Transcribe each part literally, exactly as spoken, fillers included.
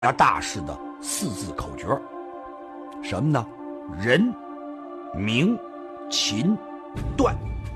大事的四字口诀，什么呢？人、名、勤、断。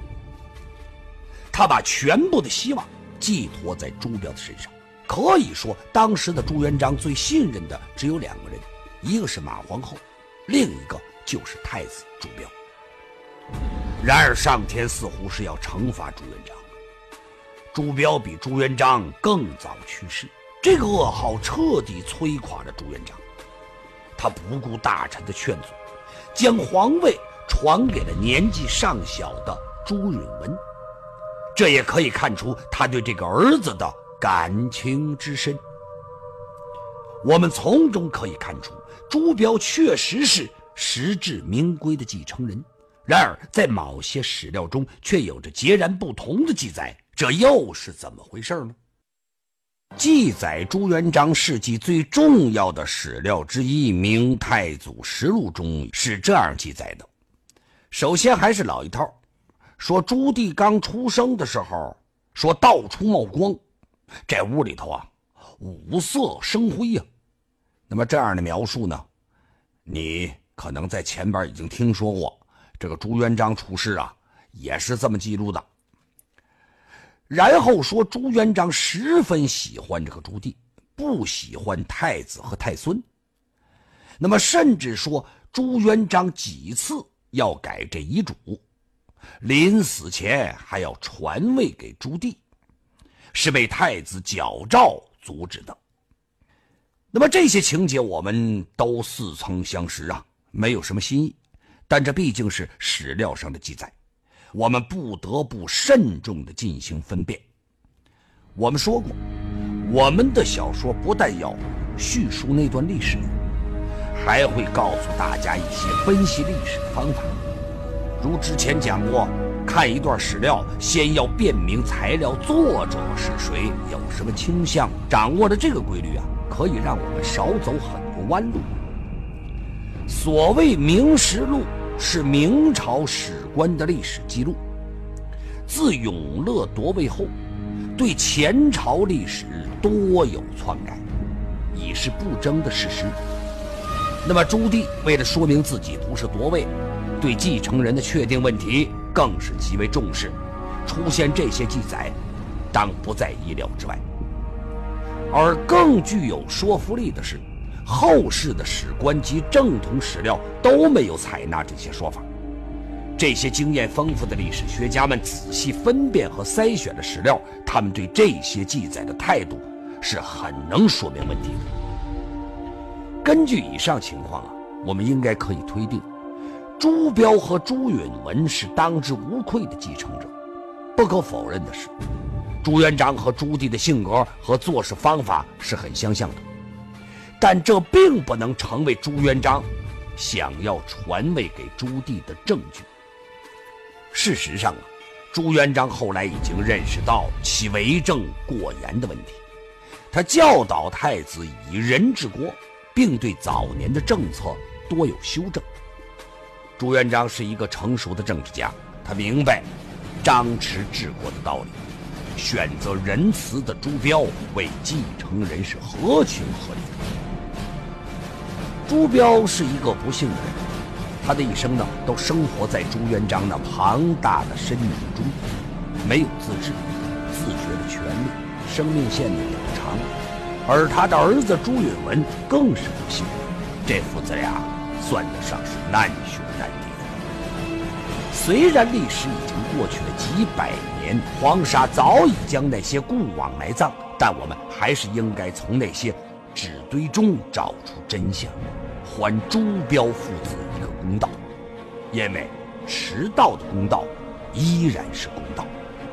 他把全部的希望寄托在朱标的身上。可以说，当时的朱元璋最信任的只有两个人，一个是马皇后，另一个就是太子朱标。然而上天似乎是要惩罚朱元璋，朱标比朱元璋更早去世，这个噩耗彻底摧垮了朱元璋。他不顾大臣的劝阻，将皇位传给了年纪尚小的朱允文，这也可以看出他对这个儿子的感情之深。我们从中可以看出，朱标确实是实至名归的继承人，然而在某些史料中却有着截然不同的记载，这又是怎么回事呢？记载朱元璋事迹最重要的史料之一《明太祖实录》中是这样记载的。首先还是老一套，说朱棣刚出生的时候，说到处冒光，这屋里头啊五色生辉呀、啊。那么这样的描述呢，你可能在前边已经听说过，这个朱元璋出世啊也是这么记录的。然后说朱元璋十分喜欢这个朱棣，不喜欢太子和太孙。那么甚至说朱元璋几次要改这遗嘱，临死前还要传位给朱棣，是被太子矫诏阻止的。那么这些情节我们都似曾相识啊，没有什么新意，但这毕竟是史料上的记载，我们不得不慎重地进行分辨。我们说过，我们的小说不但要叙述那段历史，还会告诉大家一些分析历史的方法。如之前讲过，看一段史料，先要辨明材料作者是谁，有什么倾向，掌握了这个规律啊，可以让我们少走很多弯路。所谓《明实录》是明朝史官的历史记录，自永乐夺位后，对前朝历史多有篡改，已是不争的事实。那么朱棣为了说明自己不是夺位，对继承人的确定问题更是极为重视，出现这些记载当不在意料之外。而更具有说服力的是，后世的史官及正统史料都没有采纳这些说法。这些经验丰富的历史学家们仔细分辨和筛选了史料，他们对这些记载的态度是很能说明问题的。根据以上情况啊，我们应该可以推定，朱标和朱允文是当之无愧的继承者。不可否认的是，朱元璋和朱棣的性格和做事方法是很相像的，但这并不能成为朱元璋想要传位给朱棣的证据。事实上啊，朱元璋后来已经认识到其为政过严的问题，他教导太子以人治国，并对早年的政策多有修正。朱元璋是一个成熟的政治家，他明白张弛治国的道理，选择仁慈的朱标为继承人是合情合理的。朱标是一个不幸的人，他的一生呢都生活在朱元璋那庞大的身影中，没有自治、自觉的权利，生命线呢也不长。而他的儿子朱允文更是不幸，这父子俩算得上是难兄难弟。虽然历史已经过去了几百年，黄沙早已将那些故往埋葬，但我们还是应该从那些纸堆中找出真相，还朱标父子一个公道，因为迟到的公道依然是公道。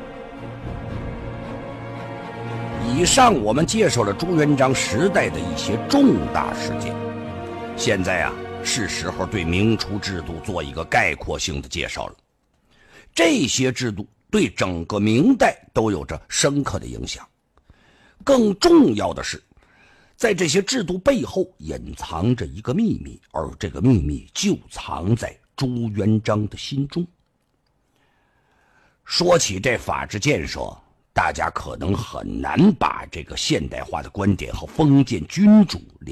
以上我们介绍了朱元璋时代的一些重大事件，现在啊是时候对明初制度做一个概括性的介绍了。这些制度对整个明代都有着深刻的影响，更重要的是，在这些制度背后隐藏着一个秘密，而这个秘密就藏在朱元璋的心中。说起这法治建设， 大家可能很难把这个现代化的观点和封建君主